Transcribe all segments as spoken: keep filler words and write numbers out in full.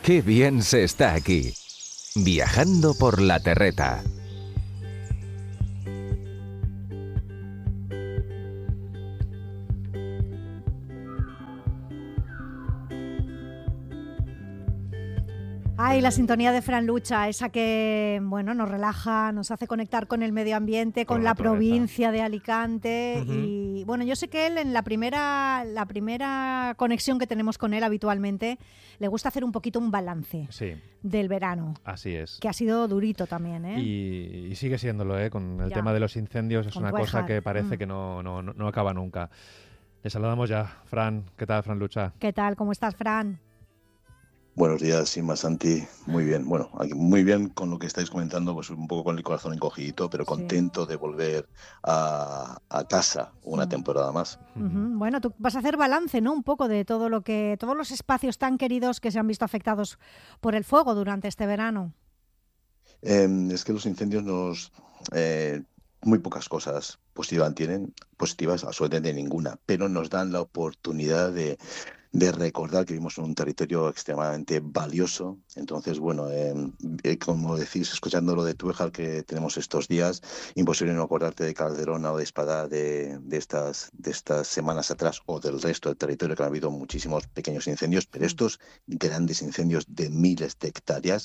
Qué bien se está aquí, viajando por la terreta. Ay, la sintonía de Fran Lucha, esa que, bueno, nos relaja, nos hace conectar con el medio ambiente, con, con la provincia de Alicante. Uh-huh. Y bueno, yo sé que él en la primera, la primera conexión que tenemos con él habitualmente, le gusta hacer un poquito un balance sí. del verano. Así es. Que ha sido durito también, ¿eh? Y, y sigue siéndolo, ¿eh? Con el ya. tema de los incendios es con una Tuejar. cosa que parece mm. que no, no, no acaba nunca. Le saludamos ya. Fran, ¿qué tal, Fran Lucha? ¿Qué tal? ¿Cómo estás, Fran? Buenos días, Inma, Santi. Muy bien. Bueno, aquí muy bien con lo que estáis comentando, pues un poco con el corazón encogidito, pero contento sí. de volver a, a casa una mm. temporada más. Uh-huh. Bueno, tú vas a hacer balance, ¿no? Un poco de todo lo que, todos los espacios tan queridos que se han visto afectados por el fuego durante este verano. Eh, es que los incendios nos... Eh, muy pocas cosas positivas tienen, positivas absolutamente ninguna, pero nos dan la oportunidad de, de recordar que vivimos en un territorio extremadamente valioso. Entonces, bueno, eh, eh, como decís, escuchando lo de Tuejar que tenemos estos días, imposible no acordarte de Calderona o de Espadá de, de, estas, de estas semanas atrás o del resto del territorio, que han habido muchísimos pequeños incendios, pero estos grandes incendios de miles de hectáreas,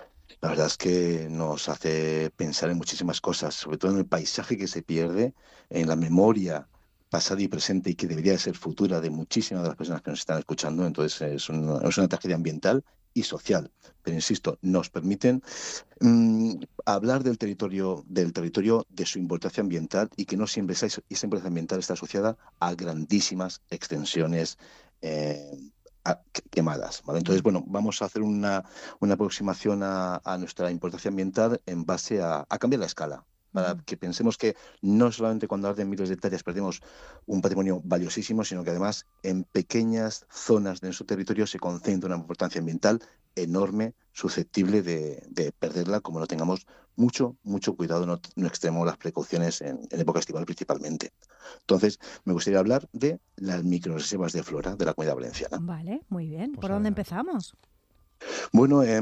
la verdad es que nos hace pensar en muchísimas cosas, sobre todo en el paisaje que se pierde, en la memoria pasada y presente y que debería ser futura de muchísimas de las personas que nos están escuchando. Entonces es una, es una tragedia ambiental y social. Pero insisto, nos permiten mmm, hablar del territorio, del territorio, de su importancia ambiental y que no siempre esa, esa importancia ambiental está asociada a grandísimas extensiones eh, quemadas, ¿vale? Entonces, bueno, vamos a hacer una, una aproximación a, a nuestra importancia ambiental en base a, a cambiar la escala, para que pensemos que no solamente cuando arden miles de hectáreas perdemos un patrimonio valiosísimo, sino que además en pequeñas zonas de nuestro territorio se concentra una importancia ambiental enorme, susceptible de, de perderla, como no tengamos mucho, mucho cuidado, no, no extrememos las precauciones en, en época estival principalmente. Entonces, me gustaría hablar de las microreservas de flora de la Comunidad Valenciana. Vale, muy bien. Pues ¿Por dónde empezamos? Bueno, eh,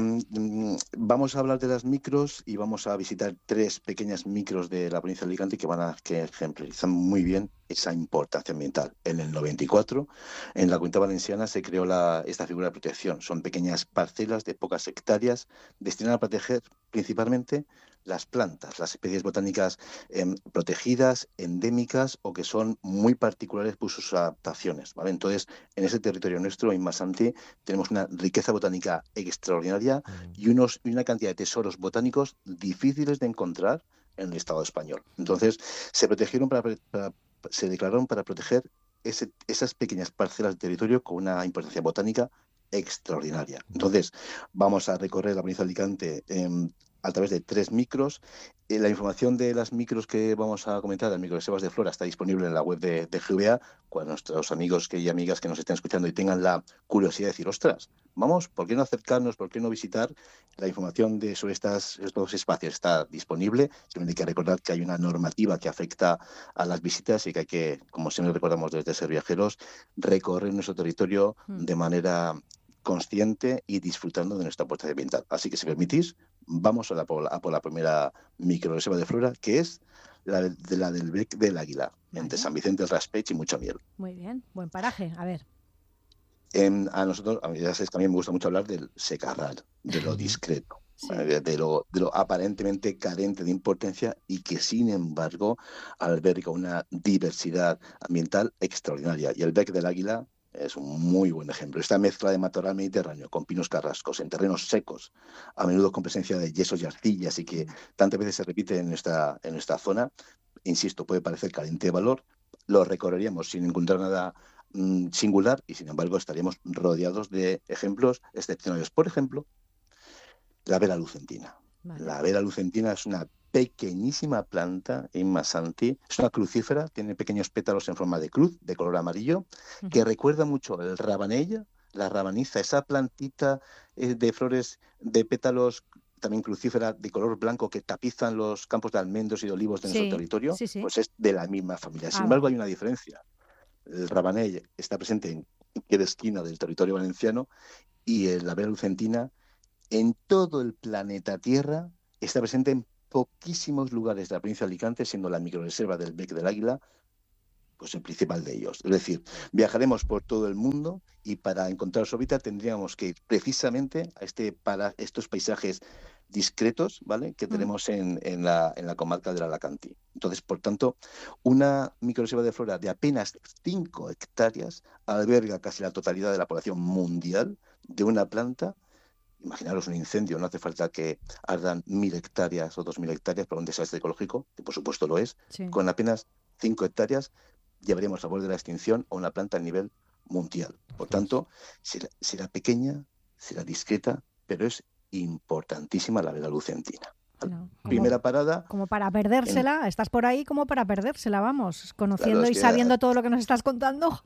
vamos a hablar de las micros y vamos a visitar tres pequeñas micros de la provincia de Alicante que van a que ejemplarizan muy bien esa importancia ambiental. En el noventa y cuatro, en la Comunidad Valenciana se creó la, esta figura de protección. Son pequeñas parcelas de pocas hectáreas destinadas a proteger principalmente las plantas, las especies botánicas eh, protegidas, endémicas o que son muy particulares por sus adaptaciones, ¿vale? Entonces, en ese territorio nuestro, en Masanti, tenemos una riqueza botánica extraordinaria mm. y, unos, y una cantidad de tesoros botánicos difíciles de encontrar en el Estado español. Entonces, se protegieron para, para se declararon para proteger ese, esas pequeñas parcelas de territorio con una importancia botánica extraordinaria. Entonces, vamos a recorrer la provincia de Alicante eh, a través de tres micros. Eh, la información de las micros que vamos a comentar, las microreservas de flora, está disponible en la web de, de G V A. Cuando nuestros amigos y amigas que nos estén escuchando y tengan la curiosidad de decir, ostras, vamos, ¿por qué no acercarnos, por qué no visitar? La información de sobre estas, estos espacios está disponible. Simplemente hay que recordar que hay una normativa que afecta a las visitas y que hay que, como siempre recordamos desde Ser Viajeros, recorrer nuestro territorio mm. de manera consciente y disfrutando de nuestra apuesta ambiental. Así que, si permitís, vamos a, la, a por la primera microreserva de flora, que es la, de, la del Bec del Águila, vale. Entre San Vicente del Raspeig y Mucha Miel. Muy bien, buen paraje. A ver. En, a nosotros, a mí, ya sabéis que a mí me gusta mucho hablar del secarral, de lo discreto, sí. ¿vale? de, lo, de lo aparentemente carente de importancia y que, sin embargo, alberga una diversidad ambiental extraordinaria. Y el Bec del Águila es un muy buen ejemplo. Esta mezcla de matorral mediterráneo con pinos carrascos en terrenos secos, a menudo con presencia de yesos y arcillas y que tantas veces se repite en esta, en esta zona, insisto, puede parecer carente de valor, lo recorreríamos sin encontrar nada mmm, singular y, sin embargo, estaríamos rodeados de ejemplos excepcionales. Por ejemplo, la vera lucentina. Vale. La vera lucentina es una pequeñísima planta en Masanti, es una crucífera, tiene pequeños pétalos en forma de cruz, de color amarillo, uh-huh. que recuerda mucho el rabanella, la rabaniza, esa plantita eh, de flores de pétalos también crucífera de color blanco que tapizan los campos de almendros y de olivos de sí, nuestro territorio, sí, sí. pues es de la misma familia. Sin ah, embargo, hay una diferencia. El rabanell está presente en cualquier esquina del territorio valenciano, y eh, la vela lucentina en todo el planeta Tierra está presente en poquísimos lugares de la provincia de Alicante, siendo la microrreserva del Bec del Águila pues el principal de ellos. Es decir, viajaremos por todo el mundo y para encontrar su hábitat tendríamos que ir precisamente a este para estos paisajes discretos, ¿vale?, que tenemos en, en, la, en la comarca del Alacantí. Entonces, por tanto, una microrreserva de flora de apenas cinco hectáreas alberga casi la totalidad de la población mundial de una planta. Imaginaros un incendio, no hace falta que ardan mil hectáreas o dos mil hectáreas para un desastre ecológico, que por supuesto lo es. Sí. Con apenas cinco hectáreas llevaríamos al borde de la extinción a una planta a nivel mundial. Por tanto, será, será pequeña, será discreta, pero es importantísima la vela lucentina. No, como, Primera parada. Como para perdérsela, en... estás por ahí como para perdérsela, vamos, conociendo claro, y que, sabiendo todo lo que nos estás contando.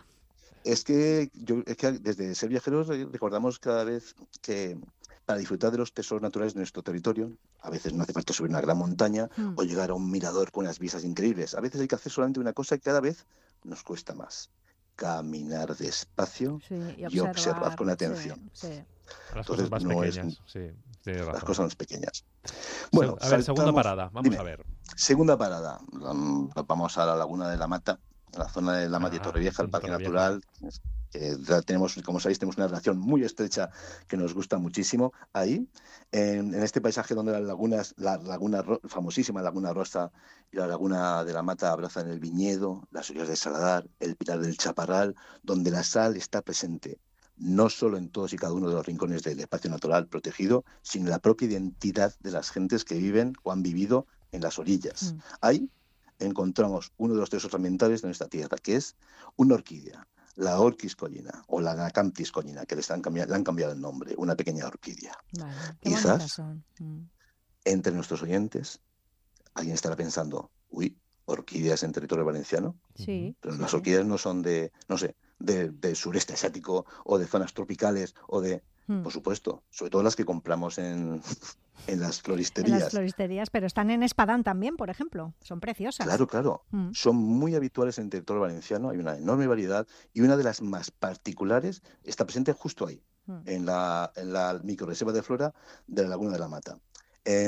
Es que, yo, es que desde Ser Viajeros recordamos cada vez que para disfrutar de los tesoros naturales de nuestro territorio, a veces no hace falta subir una gran montaña mm. o llegar a un mirador con unas vistas increíbles. A veces hay que hacer solamente una cosa que cada vez nos cuesta más: caminar despacio sí, y, observar, y observar con atención. Sí, sí. Las Entonces, cosas más no pequeñas, es, sí, las cosas más pequeñas. Bueno, a ver, saltamos, segunda parada, vamos dime, a ver. Segunda parada, vamos a la Laguna de la Mata, la zona de la Mata de ah, Torrevieja, el Parque Natural. Que tenemos, como sabéis, tenemos una relación muy estrecha que nos gusta muchísimo. Ahí, en, en este paisaje donde las lagunas, la laguna famosísima Laguna Rosa y la Laguna de la Mata abrazan el viñedo, las orillas de Saladar, el Pilar del Chaparral, donde la sal está presente no solo en todos y cada uno de los rincones del espacio natural protegido, sino en la propia identidad de las gentes que viven o han vivido en las orillas. Mm. Ahí encontramos uno de los tesoros ambientales de nuestra tierra, que es una orquídea, la Orquis collina o la Anacanthis collina, que le han, cambiado, le han cambiado el nombre, una pequeña orquídea. Vale, quizás mm. entre nuestros oyentes alguien estará pensando, uy, orquídeas en territorio valenciano. Sí. Pero las sí. orquídeas no son de, no sé, de, del sureste asiático o de zonas tropicales o de, mm. por supuesto, sobre todo las que compramos en, en las floristerías. En las floristerías, pero están en Espadán también, por ejemplo. Son preciosas. Claro, claro. Mm. Son muy habituales en el territorio valenciano, hay una enorme variedad y una de las más particulares está presente justo ahí, mm. en, la, en la microrreserva de flora de la Laguna de la Mata. Eh,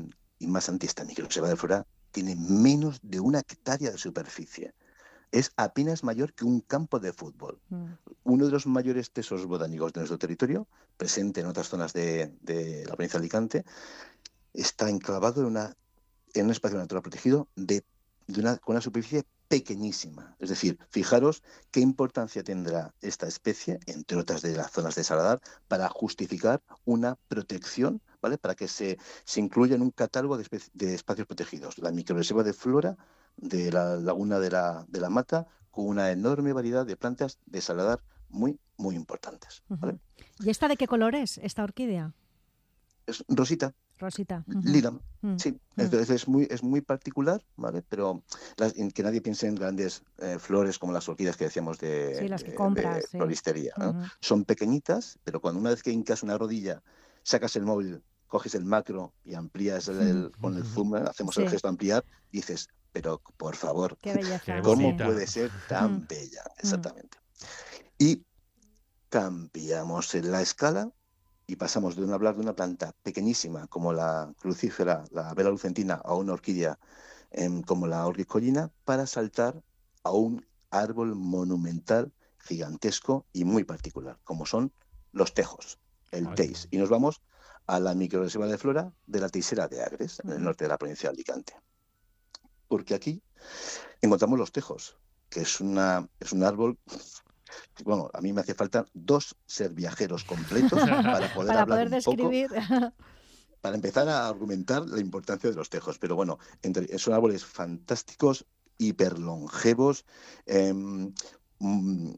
y más antes, esta microrreserva de flora tiene menos de una hectárea de superficie. Es apenas mayor que un campo de fútbol. Mm. Uno de los mayores tesoros botánicos de nuestro territorio, presente en otras zonas de, de la provincia de Alicante, está enclavado en, una, en un espacio natural protegido de, de una, con una superficie pequeñísima. Es decir, fijaros qué importancia tendrá esta especie, entre otras de las zonas de Saladar, para justificar una protección, ¿vale?, para que se, se incluya en un catálogo de, espe- de espacios protegidos. La microrreserva de flora de la Laguna de la, de la Mata, con una enorme variedad de plantas de Saladar muy, muy importantes. ¿Vale? Uh-huh. ¿Y esta de qué color es, esta orquídea? Es rosita. Rosita. Uh-huh. Lila, uh-huh. sí. Entonces es muy, es muy particular, ¿vale? Pero las, en que nadie piense en grandes eh, flores como las orquídeas que decíamos de, sí, las que de, compras, de sí. floristería, ¿no? Uh-huh. Son pequeñitas, pero cuando una vez que hincas una rodilla, sacas el móvil, coges el macro y amplías el, el, con el zoom, hacemos sí. el gesto de ampliar, y dices, pero por favor, qué belleza, ¿cómo sí. puede ser tan uh-huh. bella? Exactamente. Uh-huh. Y cambiamos en la escala y pasamos de hablar de una planta pequeñísima como la crucífera, la vela lucentina, a una orquídea eh, como la Orquis collina, para saltar a un árbol monumental, gigantesco y muy particular, como son los tejos, el Ay, teis. Y nos vamos a la microrreserva de flora de la Teixera de Agres, uh-huh. en el norte de la provincia de Alicante. Porque aquí encontramos los tejos, que es, una, es un árbol... Bueno, a mí me hace falta dos ser viajeros completos para poder para hablar poder un describir. poco, para empezar a argumentar la importancia de los tejos. Pero bueno, entre, son árboles fantásticos, hiperlongevos, eh, mm,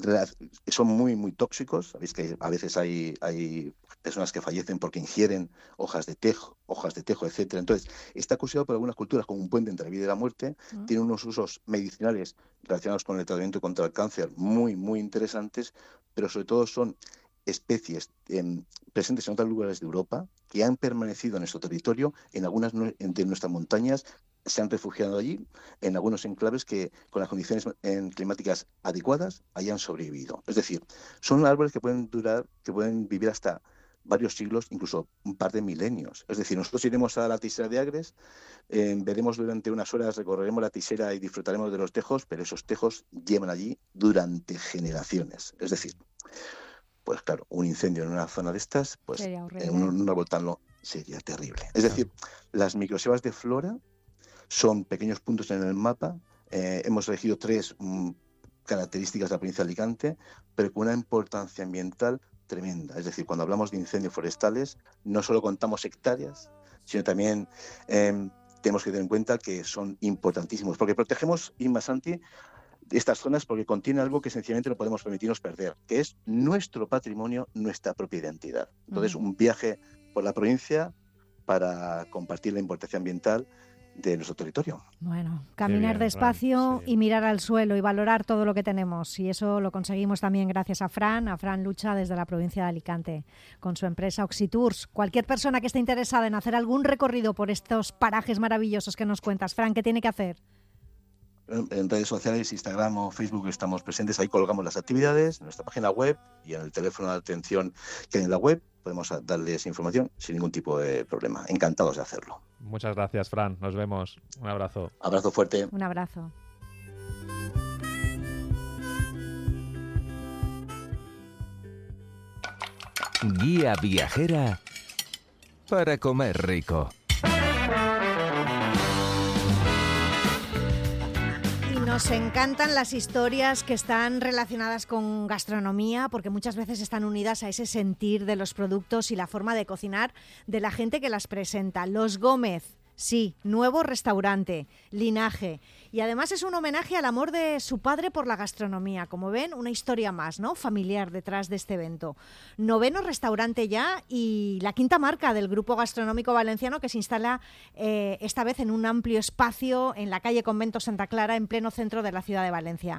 son muy, muy tóxicos. Sabéis que a veces hay, hay personas que fallecen porque ingieren hojas de tejo, hojas de tejo, etcétera. Entonces, está considerado por algunas culturas como un puente entre la vida y la muerte. Uh-huh. Tiene unos usos medicinales relacionados con el tratamiento contra el cáncer muy, muy interesantes, pero sobre todo son especies eh, presentes en otros lugares de Europa que han permanecido en nuestro territorio, en algunas de nuestras montañas, se han refugiado allí, en algunos enclaves que con las condiciones climáticas adecuadas hayan sobrevivido. Es decir, son árboles que pueden durar, que pueden vivir hasta varios siglos, incluso un par de milenios. Es decir, nosotros iremos a la Tisera de Agres, eh, veremos durante unas horas, recorreremos la Tisera y disfrutaremos de los tejos, pero esos tejos llevan allí durante generaciones. Es decir, pues claro, un incendio en una zona de estas, pues en un, un árbol tan lo sería terrible. Es decir, las microselvas de flora son pequeños puntos en el mapa. Eh, hemos elegido tres mm, características de la provincia de Alicante, pero con una importancia ambiental tremenda. Es decir, cuando hablamos de incendios forestales, no solo contamos hectáreas, sino también eh, tenemos que tener en cuenta que son importantísimos, porque protegemos, Inma, Santi, estas zonas porque contienen algo que sencillamente no podemos permitirnos perder, que es nuestro patrimonio, nuestra propia identidad. Entonces, uh-huh. un viaje por la provincia para compartir la importancia ambiental de nuestro territorio. Bueno, caminar bien, despacio sí. y mirar al suelo y valorar todo lo que tenemos. Y eso lo conseguimos también gracias a Fran, a Fran Lucha desde la provincia de Alicante, con su empresa Oxitours. Cualquier persona que esté interesada en hacer algún recorrido por estos parajes maravillosos que nos cuentas, Fran, ¿qué tiene que hacer? En redes sociales, Instagram o Facebook estamos presentes, ahí colgamos las actividades, en nuestra página web y en el teléfono de atención que hay en la web podemos darles información sin ningún tipo de problema. Encantados de hacerlo. Muchas gracias, Fran. Nos vemos. Un abrazo. Abrazo fuerte. Un abrazo. Guía viajera para comer rico. Nos encantan las historias que están relacionadas con gastronomía porque muchas veces están unidas a ese sentir de los productos y la forma de cocinar de la gente que las presenta. Los Gómez, sí, nuevo restaurante, Linaje. Y además es un homenaje al amor de su padre por la gastronomía. Como ven, una historia más, ¿no?, familiar detrás de este evento. Noveno restaurante ya y la quinta marca del grupo gastronómico valenciano que se instala eh, esta vez en un amplio espacio en la calle Convento Santa Clara, en pleno centro de la ciudad de Valencia.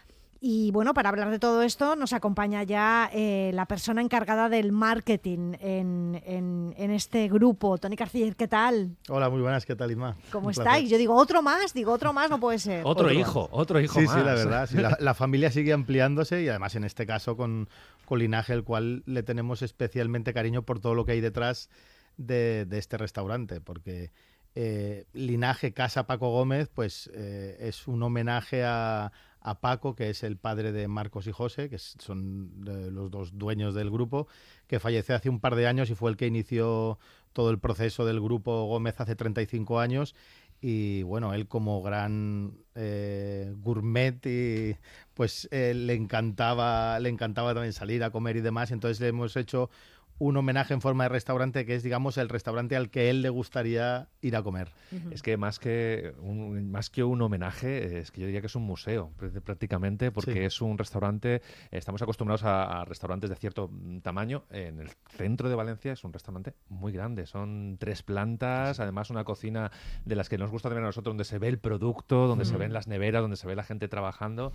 Y bueno, para hablar de todo esto nos acompaña ya eh, la persona encargada del marketing en, en, en este grupo. Toni Carciller, ¿qué tal? Hola, muy buenas, ¿qué tal, Inma? ¿Cómo estáis? Yo digo, otro más, digo, otro más no puede ser. Otro, otro hijo, otro hijo sí, más. Sí, sí, la verdad. Sí, la, la familia sigue ampliándose y además en este caso con, con Linaje, el cual le tenemos especialmente cariño por todo lo que hay detrás de, de este restaurante, porque eh, Linaje Casa Paco Gómez pues eh, es un homenaje a... a Paco, que es el padre de Marcos y José, que son los dos dueños del grupo, que falleció hace un par de años y fue el que inició todo el proceso del grupo Gómez hace treinta y cinco años. Y bueno, él como gran eh, gourmet y pues eh, le encantaba le encantaba también salir a comer y demás, entonces le hemos hecho un homenaje en forma de restaurante que es, digamos, el restaurante al que él le gustaría ir a comer. Uh-huh. Es que más que un, más que un homenaje, es que yo diría que es un museo, prácticamente, porque sí. es un restaurante, estamos acostumbrados a, a restaurantes de cierto tamaño. En el centro de Valencia es un restaurante muy grande, son tres plantas, sí. además una cocina de las que nos gusta también a nosotros, donde se ve el producto, donde uh-huh. se ven las neveras, donde se ve la gente trabajando.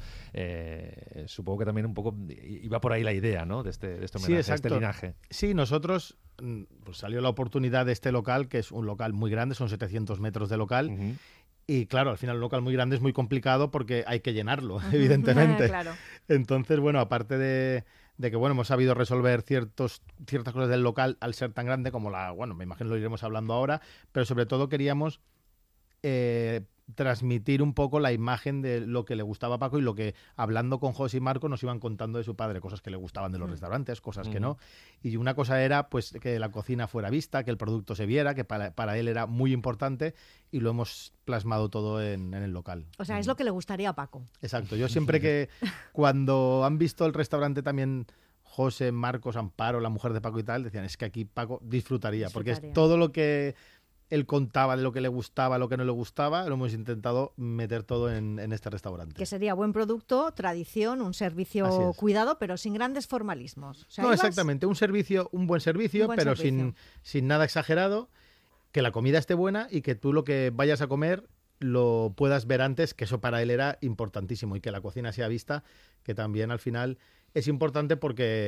Eh, supongo que también un poco iba por ahí la idea, ¿no?, de este, de este homenaje, sí, de este linaje. Sí, nosotros pues salió la oportunidad de este local, que es un local muy grande, son setecientos metros de local, uh-huh. y claro, al final un local muy grande es muy complicado porque hay que llenarlo, uh-huh. evidentemente. Claro. Entonces, bueno, aparte de, de que bueno, hemos sabido resolver ciertos, ciertas cosas del local al ser tan grande como la, bueno, me imagino lo iremos hablando ahora, pero sobre todo queríamos eh, transmitir un poco la imagen de lo que le gustaba a Paco y lo que, hablando con José y Marco, nos iban contando de su padre, cosas que le gustaban de los mm. restaurantes, cosas mm. que no. Y una cosa era pues que la cocina fuera vista, que el producto se viera, que para, para él era muy importante, y lo hemos plasmado todo en, en el local. O sea, es lo que le gustaría a Paco. Exacto. Yo siempre que, cuando han visto el restaurante también José, Marcos, Amparo, la mujer de Paco y tal, decían, es que aquí Paco disfrutaría, disfrutaría. porque es todo lo que él contaba de lo que le gustaba, lo que no le gustaba, lo hemos intentado meter todo en, en este restaurante. Que sería buen producto, tradición, un servicio cuidado, pero sin grandes formalismos. O sea, no, exactamente, un servicio, un buen servicio, un buen pero servicio. Sin, sin nada exagerado, que la comida esté buena y que tú lo que vayas a comer lo puedas ver antes, que eso para él era importantísimo, y que la cocina sea vista, que también al final es importante porque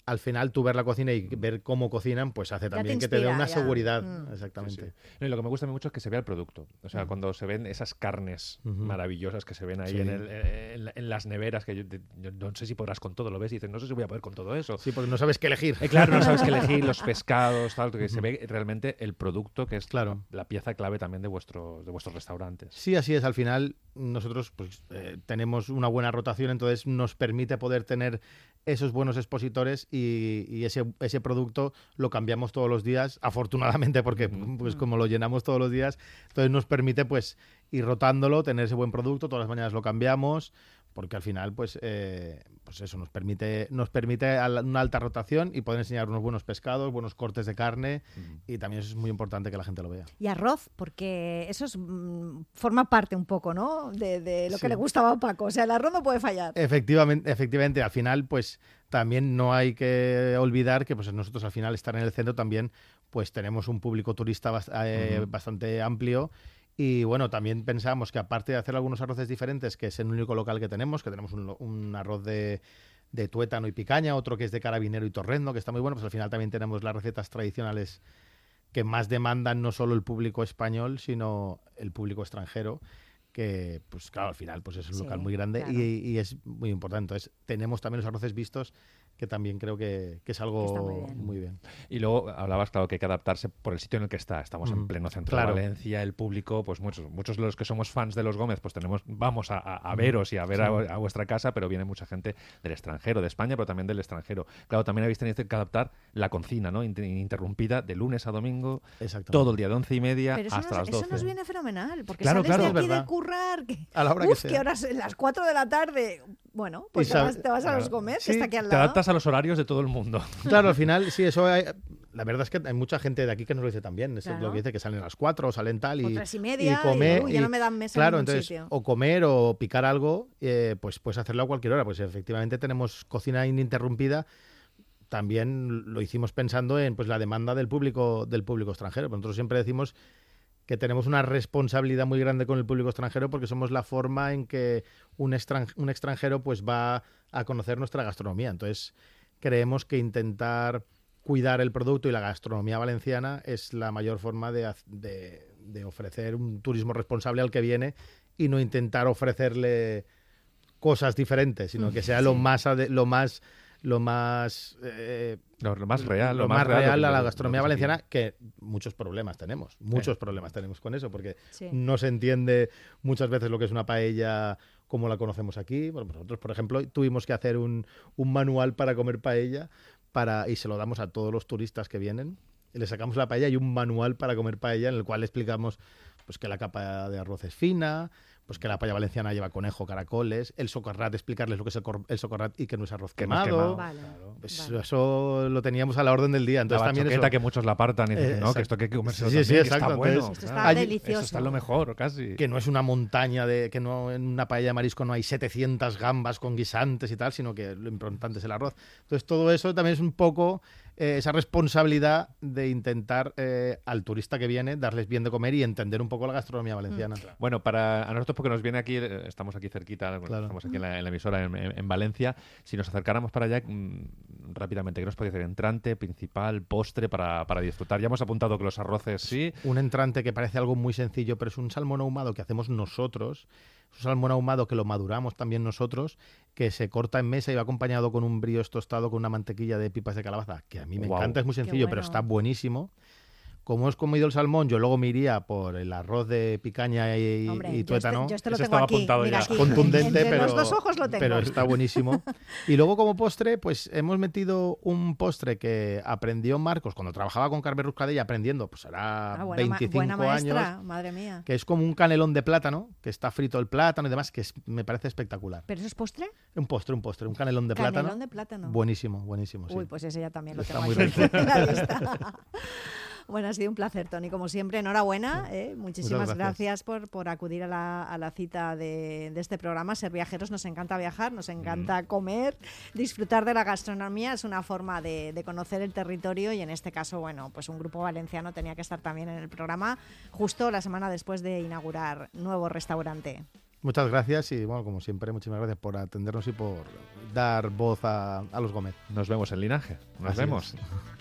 al final tú ver la cocina y ver cómo cocinan, pues hace Ya también te que te dé inspira, una ya. seguridad. Mm. Exactamente. Sí, sí. No, y lo que me gusta mucho es que se vea el producto. O sea, uh-huh. cuando se ven esas carnes uh-huh. maravillosas que se ven ahí sí. en, el, en, en las neveras, que yo, yo no sé si podrás con todo, lo ves y dices, no sé si voy a poder con todo eso. Sí, porque no sabes qué elegir. Eh, claro, no sabes qué elegir, los pescados, tal, que uh-huh. se ve realmente el producto, que es claro. la, la pieza clave también de, vuestro, de vuestros restaurantes. Sí, así es. Al final nosotros pues eh, tenemos una buena rotación, entonces nos permite poder tener esos buenos expositores y, y ese, ese producto lo cambiamos todos los días, afortunadamente, porque uh-huh. pues como lo llenamos todos los días, entonces nos permite pues ir rotándolo, tener ese buen producto, todas las mañanas lo cambiamos, porque al final pues, eh, pues eso nos permite, nos permite una alta rotación y poder enseñar unos buenos pescados, buenos cortes de carne uh-huh. y también eso es muy importante que la gente lo vea. Y arroz, porque eso es, mm, forma parte un poco, ¿no? De, de lo sí. que le gustaba a Paco, o sea, el arroz no puede fallar. Efectivamente, efectivamente, al final pues también no hay que olvidar que pues nosotros al final estar en el centro también pues tenemos un público turista bast- eh, uh-huh. bastante amplio. Y bueno, también pensamos que aparte de hacer algunos arroces diferentes, que es el único local que tenemos, que tenemos un, un arroz de, de tuétano y picaña, otro que es de carabinero y torrendo, que está muy bueno, pues al final también tenemos las recetas tradicionales que más demandan no solo el público español, sino el público extranjero, que pues claro, al final pues es un sí, local muy grande claro. y, y es muy importante. Entonces tenemos también los arroces vistos, que también creo que, que es algo muy bien. muy bien. Y luego hablabas, claro, que hay que adaptarse por el sitio en el que está. Estamos mm. en pleno centro claro. de Valencia, el público, pues muchos, muchos de los que somos fans de los Gómez, pues tenemos, vamos a, a veros y a ver sí. a, a vuestra casa, pero viene mucha gente del extranjero, de España, pero también del extranjero. Claro, también habéis tenido que adaptar la cocina, ¿no? Ininterrumpida, de lunes a domingo, todo el día de once y media pero hasta nos, las doce. Eso nos viene fenomenal, porque claro, sales claro, de aquí de currar, que, a la hora uf, que, que horas, las cuatro de la tarde, bueno, pues te vas, te vas a los Gómez, sí, que está aquí al lado. lado. Te adaptas a los horarios de todo el mundo. Claro, al final, sí, eso hay, la verdad es que hay mucha gente de aquí que nos lo dice también, es claro. lo que dice, que salen a las cuatro, o salen tal, y, o tres y media, y comer, y, uy, ya no me dan mesa claro, en ningún entonces, sitio. O comer o picar algo, eh, pues puedes hacerlo a cualquier hora, pues efectivamente tenemos cocina ininterrumpida. También lo hicimos pensando en pues la demanda del público del público extranjero. Nosotros siempre decimos que tenemos una responsabilidad muy grande con el público extranjero porque somos la forma en que un, extran- un extranjero pues va a conocer nuestra gastronomía. Entonces, creemos que intentar cuidar el producto y la gastronomía valenciana es la mayor forma de, de, de ofrecer un turismo responsable al que viene y no intentar ofrecerle cosas diferentes, sino que sea sí. lo más... Ade- lo más lo más eh, lo, lo más real lo, lo más, más real, real lo, a la gastronomía lo que valenciana, que muchos problemas tenemos muchos sí. problemas tenemos con eso porque sí. no se entiende muchas veces lo que es una paella como la conocemos aquí. Bueno, nosotros por ejemplo tuvimos que hacer un, un manual para comer paella para, y se lo damos a todos los turistas que vienen y le sacamos la paella y un manual para comer paella en el cual explicamos pues que la capa de arroz es fina, pues que la paella valenciana lleva conejo, caracoles, el socarrat, explicarles lo que es el, cor- el socarrat y que no es arroz que quemado. No es quemado. Vale, claro. Pues vale. Eso lo teníamos a la orden del día. Entonces la también eso, que muchos la apartan y dicen, eh, no, que esto que hay que comerse sí, también, sí, que exacto. está bueno. Entonces, esto está Allí, delicioso. Eso está lo mejor, casi. Que no es una montaña de que no en una paella de marisco no hay setecientas gambas con guisantes y tal, sino que lo importante es el arroz. Entonces todo eso también es un poco eh, esa responsabilidad de intentar eh, al turista que viene darles bien de comer y entender un poco la gastronomía valenciana. Mm. Bueno, para a nosotros porque nos viene aquí, estamos aquí cerquita, claro. estamos aquí en la, en la emisora en, en, en Valencia, si nos acercáramos para allá mmm, rápidamente, ¿qué nos podría hacer? Entrante, principal, postre para, para disfrutar. Ya hemos apuntado que los arroces sí. Un entrante que parece algo muy sencillo, pero es un salmón ahumado que hacemos nosotros. Es un salmón ahumado que lo maduramos también nosotros, que se corta en mesa y va acompañado con un brioche tostado con una mantequilla de pipas de calabaza, que a mí me wow. encanta, es muy sencillo, bueno. pero está buenísimo. Como has comido el salmón, yo luego me iría por el arroz de picaña y, Hombre, y tuétano. Yo este, yo este lo Eso tengo aquí, apuntado mira ya. aquí. Contundente, Entre pero, los dos ojos lo tengo. pero está buenísimo. Y luego como postre, pues hemos metido un postre que aprendió Marcos cuando trabajaba con Carmen Ruscadella, aprendiendo, pues hará ah, buena, veinticinco buena maestra, años. Madre mía. Que es como un canelón de plátano, que está frito el plátano y demás, que es, me parece espectacular. ¿Pero eso es postre? Un postre, un postre, un canelón de canelón plátano. Canelón de plátano. Buenísimo, buenísimo, sí. Uy, pues ese ya también lo está tengo muy aquí rico. en la lista. Bueno, ha sido un placer, Toni, como siempre. Enhorabuena. ¿eh? Muchísimas gracias, gracias por, por acudir a la, a la cita de, de este programa. Ser viajeros, nos encanta viajar, nos encanta mm. comer, disfrutar de la gastronomía. Es una forma de, de conocer el territorio y en este caso, bueno, pues un grupo valenciano tenía que estar también en el programa justo la semana después de inaugurar nuevo restaurante. Muchas gracias y, bueno, como siempre, muchísimas gracias por atendernos y por dar voz a, a los Gómez. Nos vemos en Linaje. Nos Así vemos. Es.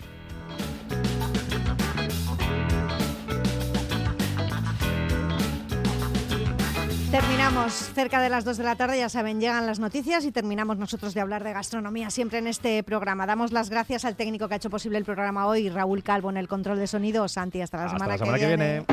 Terminamos cerca de las dos de la tarde, ya saben, llegan las noticias y terminamos nosotros de hablar de gastronomía siempre en este programa. Damos las gracias al técnico que ha hecho posible el programa hoy, Raúl Calvo en el control de sonido. Santi, hasta la Hasta semana, la semana que, que viene. viene.